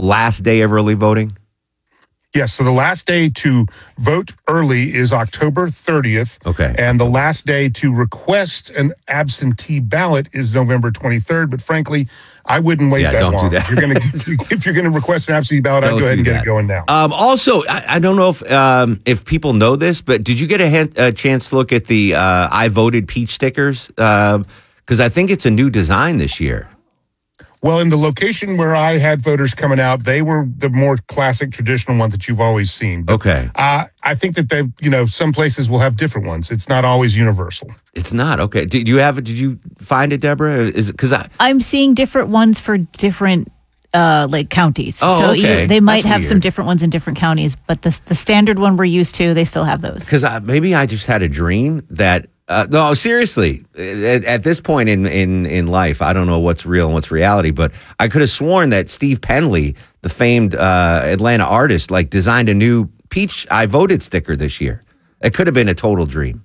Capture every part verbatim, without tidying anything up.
last day of early voting? Yes, so the last day to vote early is October thirtieth. Okay. And the last day to request an absentee ballot is November twenty-third. But frankly, I wouldn't wait Yeah, that don't long. do that. If you're going to if you're going to request an absentee ballot, I'd Don't go ahead do and get that. it going now. Um, also, I, I don't know if um, if people know this, but did you get a, hand, a chance to look at the uh, I Voted Peach stickers? Because uh, I think it's a new design this year. Well, in the location where I had voters coming out, they were the more classic, traditional ones that you've always seen. But, Okay. Uh, I think that they, you know, some places will have different ones. It's not always universal. It's not. Okay. Did you have it? Did you find it, Deborah? Is it because I. I'm seeing different ones for different uh, like counties. Oh, so okay. you, they might That's have some weird. different ones in different counties, but the the standard one we're used to, they still have those. Because maybe I just had a dream that. Uh, no, seriously. At, at this point in, in, in life, I don't know what's real and what's reality, but I could have sworn that Steve Penley, the famed uh, Atlanta artist, like designed a new Peach I Voted sticker this year. It could have been a total dream.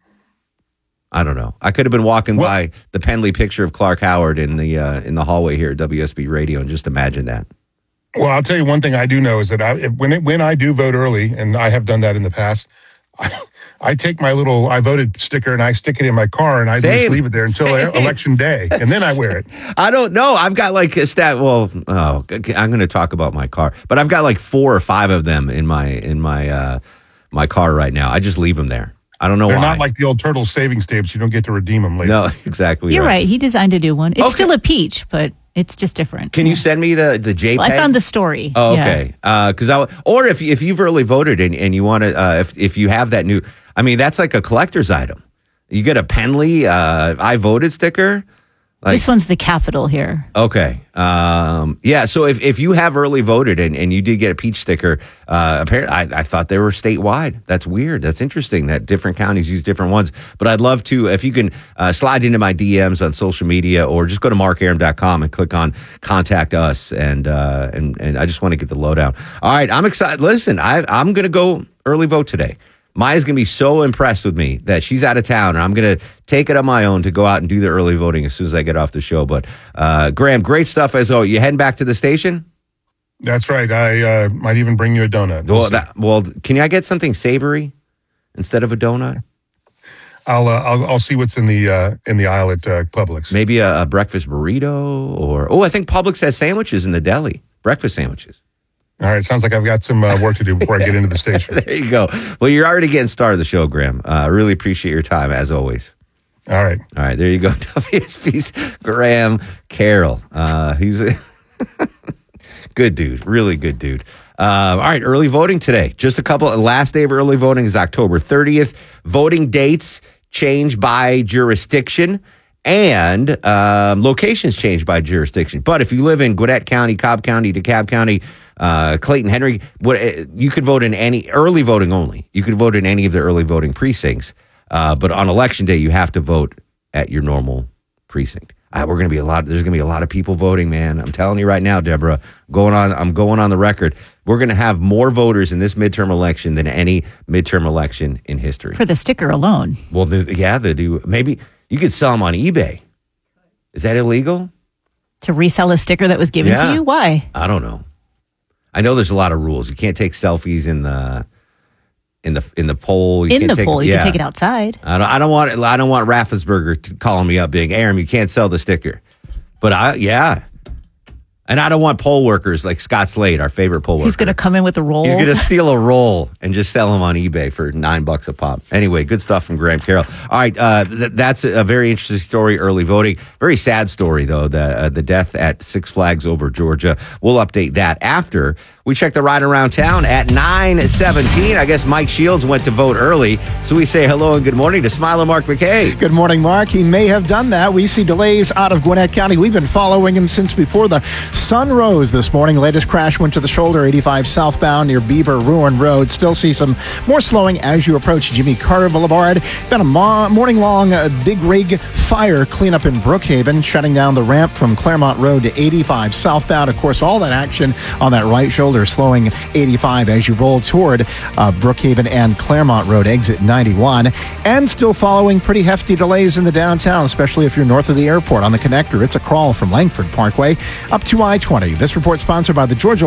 I don't know. I could have been walking Well, by the Penley picture of Clark Howard in the uh, in the hallway here at W S B Radio and just imagine that. Well, I'll tell you one thing I do know is that I, if, when it, when I do vote early, and I have done that in the past, I, I take my little I voted sticker and I stick it in my car and I Same. just leave it there until Same. election day, and then I wear it. I don't know. I've got like a stat. Well, oh, okay, I'm going to talk about my car, but I've got like four or five of them in my in my uh, my car right now. I just leave them there. I don't know They're why. not like the old turtle savings tapes. You don't get to redeem them later. No, exactly. You're right. He designed a new one. It's Okay. still a peach, but it's just different. Can you send me the the JPEG? Well, I found the story. Oh, Yeah. okay. Because I or if if you've early voted and, and you want to uh, if if you have that new, I mean that's like a collector's item. You get a Penley uh, I Voted sticker. Like, This one's the capital here. Okay. Um, yeah. So if, if you have early voted and, and you did get a peach sticker, uh, apparently I, I thought they were statewide. That's weird. That's interesting that different counties use different ones. But I'd love to, if you can uh, slide into my D Ms on social media or just go to mark aram dot com and click on contact us. And, uh, and, and I just want to get the lowdown. All right. I'm excited. Listen, I, I'm going to go early vote today. Maya's going to be so impressed with me that she's out of town, and I'm going to take it on my own to go out and do the early voting as soon as I get off the show. But, uh, Graham, great stuff as always. You heading back to the station? That's right. I uh, might even bring you a donut. We'll Well, see. that, well, can I get something savory instead of a donut? I'll, uh, I'll I'll see what's in the uh, in the aisle at uh, Publix. Maybe a, a breakfast burrito or, oh, I think Publix has sandwiches in the deli, breakfast sandwiches. All right. Sounds like I've got some uh, work to do before I get into the station. There you go. Well, you're already getting started the show, Graham. I uh, really appreciate your time, as always. All right. All right, there you go. W S B's Graham Carroll. Uh, he's a good dude, really good dude. Uh, all right, early voting today. Just a couple. Last day of early voting is October thirtieth. Voting dates change by jurisdiction, and um, locations change by jurisdiction. But if you live in Gwinnett County, Cobb County, DeKalb County, uh, Clayton, Henry, what, you could vote in any early voting only. You could vote in any of the early voting precincts. Uh, but on election day, you have to vote at your normal precinct. Uh, we're going to be a lot. There's going to be a lot of people voting, man. I'm telling you right now, Deborah. Going on, I'm going on the record. We're going to have more voters in this midterm election than any midterm election in history. For the sticker alone. Well, the, yeah, they do. Maybe you could sell them on eBay. Is that illegal? To resell a sticker that was given Yeah. to you? Why? I don't know. I know there's a lot of rules. You can't take selfies in the in the in the poll. You In can't the take, poll, you yeah. can take it outside. I don't, I don't want I don't want Raffensperger to calling me up being Aram, you can't sell the sticker. But I yeah. And I don't want poll workers like Scott Slade, our favorite poll worker. He's going to come in with a roll. He's going to steal a roll and just sell them on eBay for nine bucks a pop. Anyway, good stuff from Graham Carroll. All right, uh, th- that's a very interesting story, early voting. Very sad story, though, the, uh, the death at Six Flags over Georgia. We'll update that after we check the ride around town at nine seventeen. I guess Mike Shields went to vote early, so we say hello and good morning to Smiler Mark McKay. Good morning, Mark. He may have done that. We see delays out of Gwinnett County. We've been following him since before the sun rose this morning. Latest crash went to the shoulder, eighty-five southbound near Beaver Ruin Road. Still see some more slowing as you approach Jimmy Carter Boulevard. Been a mo- morning-long uh, big rig fire cleanup in Brookhaven, shutting down the ramp from Claremont Road to eighty-five southbound. Of course, all that action on that right shoulder, slowing eighty-five as you roll toward uh, Brookhaven and Claremont Road, exit ninety-one. And still following pretty hefty delays in the downtown, especially if you're north of the airport on the connector. It's a crawl from Langford Parkway up to I twenty. This report sponsored by the Georgia